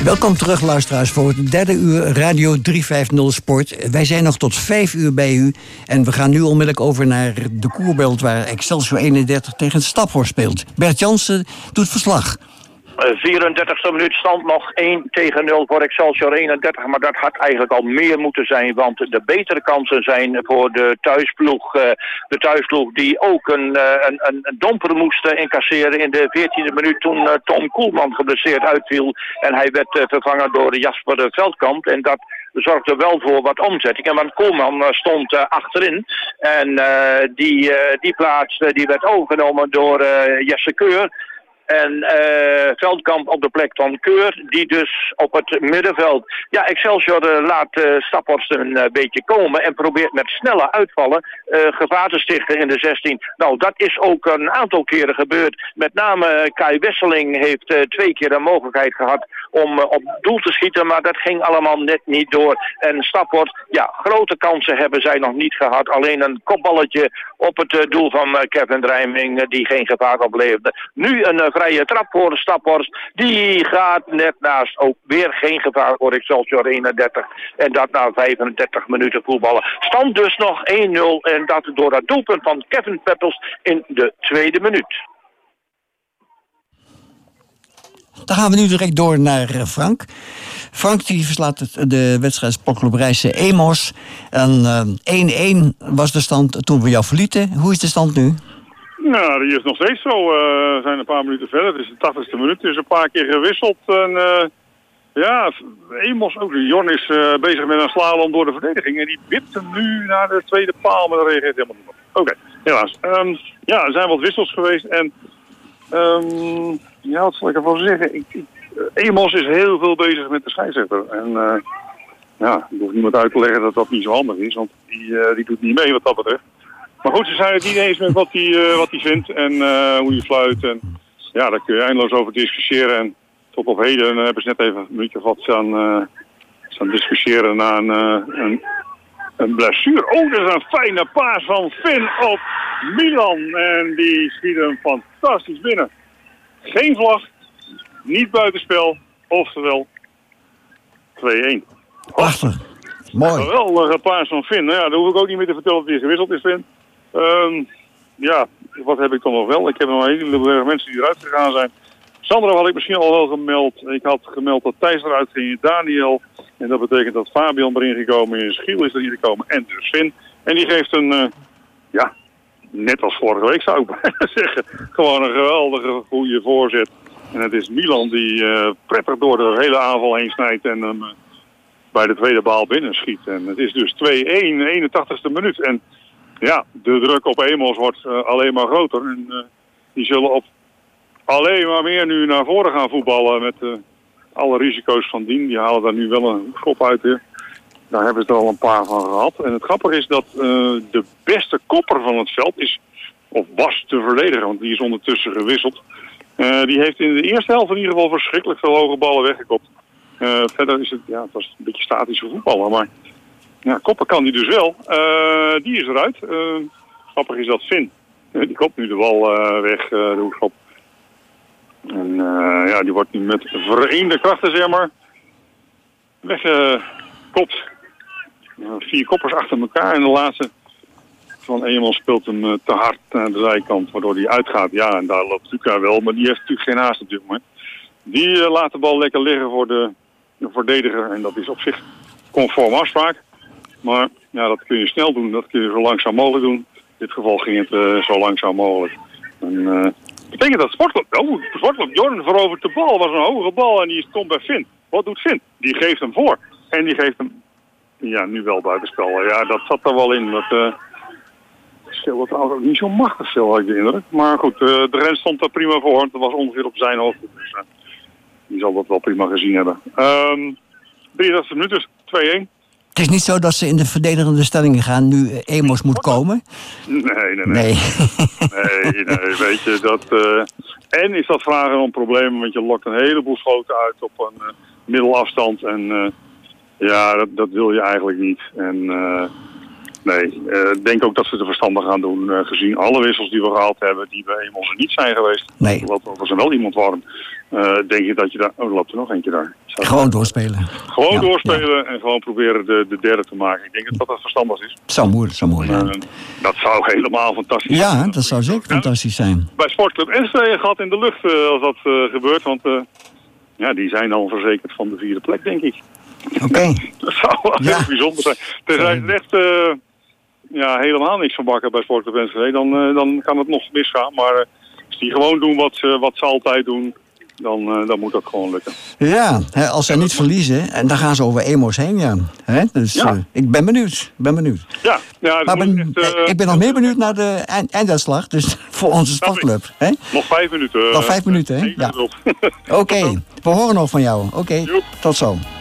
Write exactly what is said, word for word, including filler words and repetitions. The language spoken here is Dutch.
Welkom terug, luisteraars, voor het derde uur Radio driehonderdvijftig Sport. Wij zijn nog tot vijf uur bij u. En we gaan nu onmiddellijk over naar de koerbeeld waar Excelsior eenendertig tegen Staphorst speelt. Bert Jansen doet verslag. vierendertigste minuut stand nog één tegen nul voor Excelsior eenendertig. Maar dat had eigenlijk al meer moeten zijn. Want de betere kansen zijn voor de thuisploeg. Uh, de thuisploeg die ook een, uh, een, een domper moest uh, incasseren in de veertiende minuut. Toen uh, Tom Koelman geblesseerd uitviel. En hij werd uh, vervangen door Jasper Veldkamp. En dat zorgde wel voor wat omzettingen. Want Koelman uh, stond uh, achterin. En uh, die, uh, die plaats uh, die werd overgenomen door uh, Jesse Keur. En uh, Veldkamp op de plek van Keur, die dus op het middenveld... Ja, Excelsior uh, laat uh, Staphorst een uh, beetje komen en probeert met snelle uitvallen uh, gevaar te stichten in de zestien. Nou, dat is ook een aantal keren gebeurd. Met name uh, Kai Wesseling heeft uh, twee keer de mogelijkheid gehad om uh, op doel te schieten, maar dat ging allemaal net niet door. En Staphorst, ja, grote kansen hebben zij nog niet gehad. Alleen een kopballetje op het uh, doel van uh, Kevin Drijming, uh, die geen gevaar opleverde. Nu een uh, vrije trap voor de Staphorst. Die gaat net naast. Ook weer geen gevaar voor Excelsior eenendertig. En dat na vijfendertig minuten voetballen. Stand dus nog één nul. En dat door het doelpunt van Kevin Peppels in de tweede minuut. Dan gaan we nu direct door naar Frank. Frank die verslaat het, de wedstrijd Sportclub Rijssen Emos. En één-één uh, was de stand toen we jou verlieten. Hoe is de stand nu? Nou, die is nog steeds zo. Uh, we zijn een paar minuten verder. Het is de tachtigste minuut. Er is een paar keer gewisseld. En, uh, ja, Emos ook. Jorn is uh, bezig met een slalom door de verdediging. En die wipt hem nu naar de tweede paal. Maar dat reageert helemaal niet op. Oké, okay, helaas. Um, ja, er zijn wat wissels geweest. En um, ja, wat zal ik ervan zeggen? Ik, ik, Emos is heel veel bezig met de scheidsrechter. En uh, ja, ik hoef niemand uit te leggen dat dat niet zo handig is. Want die, uh, die doet niet mee wat dat betreft. Maar goed, ze zijn het niet eens met wat hij uh, wat hij vindt en uh, hoe hij fluit. En ja, daar kun je eindeloos over discussiëren. En tot op heden uh, hebben ze net even een minuutje wat staan, uh, staan discussiëren na een, uh, een, een blessure. Oh, dat is een fijne paas van Finn op Milan. En die schiet hem fantastisch binnen. Geen vlag, niet buitenspel, oftewel twee-één. Prachtig, mooi. Geweldige paas van Finn. Nou ja, daar hoef ik ook niet meer te vertellen dat hij gewisseld is, Finn. Um, ja, wat heb ik dan nog wel? Ik heb nog een heleboel mensen die eruit gegaan zijn. Sandra had ik misschien al wel gemeld. Ik had gemeld dat Thijs eruit ging, Daniel. En dat betekent dat Fabian erin gekomen is. Giel is erin gekomen en dus Finn. En die geeft een, uh, ja, net als vorige week zou ik bijna zeggen. Gewoon een geweldige goede voorzet. En het is Milan die uh, prettig door de hele aanval heen snijdt en hem uh, bij de tweede baal binnen schiet. En het is dus twee-één, eenentachtigste minuut. En ja, de druk op Emos wordt uh, alleen maar groter. En uh, die zullen op alleen maar meer nu naar voren gaan voetballen met uh, alle risico's van dien. Die halen daar nu wel een schop uit weer. Daar hebben ze er al een paar van gehad. En het grappige is dat uh, de beste kopper van het veld is, of was de verdediger, want die is ondertussen gewisseld. Uh, die heeft in de eerste helft in ieder geval verschrikkelijk veel hoge ballen weggekopt. Uh, verder is het, ja, het was een beetje statische voetballer, maar ja, koppen kan hij dus wel. Uh, die is eruit. Uh, grappig is dat Finn. Uh, die kopt nu de bal uh, weg, uh, de hoekschop. En uh, ja, die wordt nu met vereende krachten, zeg maar, weggekopt. Uh, vier koppers achter elkaar en de laatste van Eenmaal speelt hem uh, te hard naar de zijkant, waardoor hij uitgaat. Ja, en daar loopt Luca wel, maar die heeft natuurlijk geen haast op dit moment. Die uh, laat de bal lekker liggen voor de, de verdediger en dat is op zich conform afspraak. Maar ja, dat kun je snel doen, dat kun je zo langzaam mogelijk doen. In dit geval ging het uh, zo langzaam mogelijk. En, uh, dat betekent dat Sportclub, oh, Sportclub Jorn verovert de bal, was een hoge bal en die komt bij Finn. Wat doet Finn? Die geeft hem voor. En die geeft hem, ja, nu wel buitenspel. Ja, dat zat er wel in. Dat uh, scheelde het ook niet zo machtig veel, had ik de indruk. Maar goed, uh, de rens stond er prima voor. Het was ongeveer op zijn hoofd. Dus uh, die zal dat wel prima gezien hebben. Um, drieëndertigste minuut dus, twee-één. Het is niet zo dat ze in de verdedigende stellingen gaan, nu Emos moet komen? Nee, nee, nee. Nee, nee, nee weet je, dat... Uh, en is dat vragen om problemen, want je lokt een heleboel schoten uit op een uh, middelafstand. En uh, ja, dat, dat wil je eigenlijk niet. En uh, nee, ik uh, denk ook dat ze het verstandig gaan doen, uh, gezien alle wissels die we gehaald hebben, die bij Emos niet zijn geweest. Nee. Dat was er wel iemand warm. Uh, denk je dat je daar... Oh, er loopt er nog eentje daar. Zou gewoon doorspelen. Gewoon ja, doorspelen ja. en gewoon proberen de, de derde te maken. Ik denk dat dat verstandig is. Zou mooi, zou mooi, ja. Uh, dat zou helemaal fantastisch ja, zijn. Ja, dat zou zeker fantastisch zijn. Bij Sportclub Enschede gaat in de lucht uh, als dat uh, gebeurt, want uh, ja, die zijn al verzekerd van de vierde plek, denk ik. Oké. Okay. Dat zou wel ja. heel bijzonder zijn. Tenzij het echt uh, ja, helemaal niks van bakken bij Sportclub Enschede, dan, uh, dan kan het nog misgaan. Maar uh, als die gewoon doen wat, uh, wat ze altijd doen, dan, uh, dan moet dat gewoon lukken. Ja, hè, als ze niet verliezen, en dan gaan ze over emo's heen, ja. Hè? Dus ja. uh, ik ben benieuwd. ben benieuwd. Ja, ja maar ben, echt, uh, ik ben nog meer benieuwd naar de eind- einduitslag, dus voor onze sportclub. Hè? Nog vijf minuten. Nog vijf minuten, hè? Ja. Oké, okay. We horen nog van jou. Oké, okay. Tot zo.